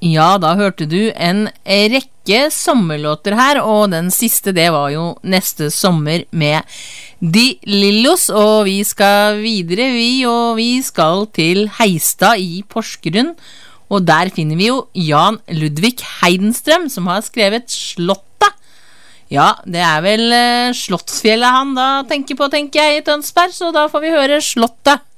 Ja, da hørte du en rekke sommerlåter her, og den siste det var jo Neste sommer med De Lillos, og vi skal videre, og vi skal til Heistad i Porsgrunn, og der finner vi jo Jan Ludvig Heidenstrøm, som har skrevet Slottet. Ja, det er vel Slottsfjellet han da tenker på, tenker jeg, i Tønsberg, så da får vi høre Slottet.